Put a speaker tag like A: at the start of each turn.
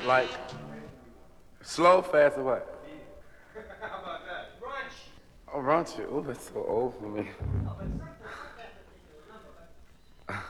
A: Like, slow, fast, or what?
B: How about that? Brunch.
A: Oh, raunchy. Oh, that's so old for me.